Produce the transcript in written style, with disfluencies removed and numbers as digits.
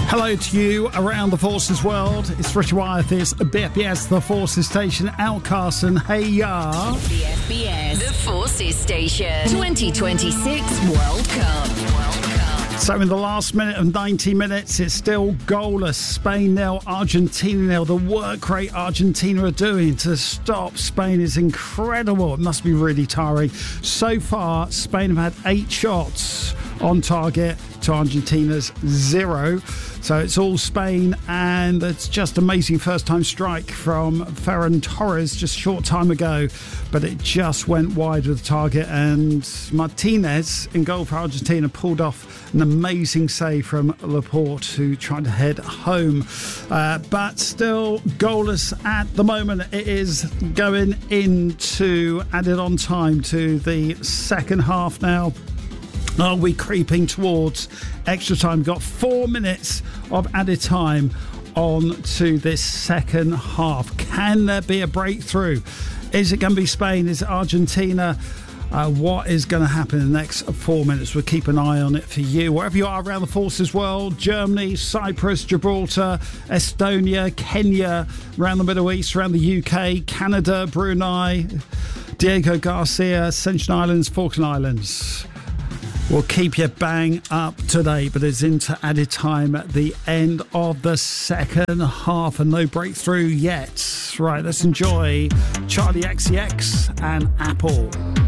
Hello to you around the Forces world. It's Richard Wyeth. It's BFBS, the Forces Station. Outcast and Hey Ya. BFBS, the Forces Station. 2026 World Cup. So in the last minute of 90 minutes, it's still goalless. Spain 0, Argentina 0. The work rate Argentina are doing to stop Spain is incredible. It must be really tiring. So far, Spain have had 8 shots on target to Argentina's 0. So it's all Spain, and it's just amazing first-time strike from Ferran Torres just a short time ago, but it just went wide of the target, and Martinez in goal for Argentina pulled off an amazing save from Laporte, who tried to head home. But still goalless at the moment. It is going into added on time to the second half now. Are we creeping towards extra time? We've got 4 minutes of added time on to this second half. Can there be a breakthrough? Is it going to be Spain? Is it Argentina? What is going to happen in the next 4 minutes? We'll keep an eye on it for you. Wherever you are around the Forces world, Germany, Cyprus, Gibraltar, Estonia, Kenya, around the Middle East, around the UK, Canada, Brunei, Diego Garcia, Ascension Islands, Falkland Islands. We'll keep you bang up to date, but it's into added time at the end of the second half and no breakthrough yet. Right, let's enjoy Charlie XCX and Apple.